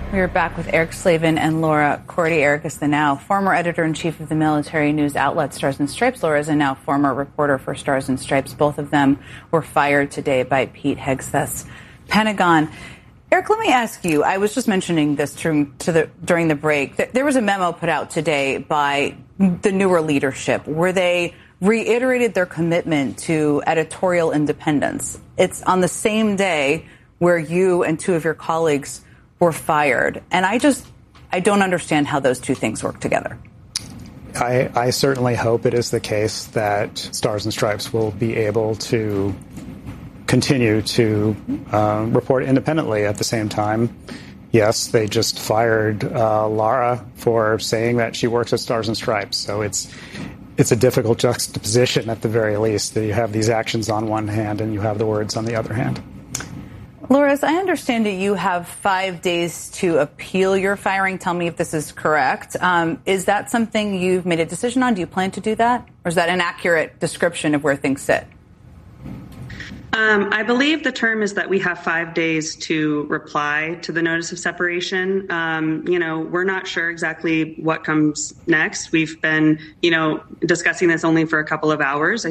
We're back with Eric Slavin and Laura Cordy. Eric is the now former editor-in-chief of the military news outlet Stars and Stripes. Laura is a now former reporter for Stars and Stripes. Both of them were fired today by Pete Hegseth's Pentagon. Eric, let me ask you, I was just mentioning this during the break. There was a memo put out today by the newer leadership where they reiterated their commitment to editorial independence. It's on the same day where you and two of your colleagues were fired. And I don't understand how those two things work together. I certainly hope it is the case that Stars and Stripes will be able to continue to report independently at the same time. Yes, they just fired Laura for saying that she works at Stars and Stripes. So it's a difficult juxtaposition at the very least, that you have these actions on one hand and you have the words on the other hand. Laura, as I understand it, you have 5 days to appeal your firing. Tell me if this is correct. Is that something you've made a decision on? Do you plan to do that? Or is that an accurate description of where things sit? I believe the term is that we have 5 days to reply to the notice of separation. We're not sure exactly what comes next. We've been, discussing this only for a couple of hours.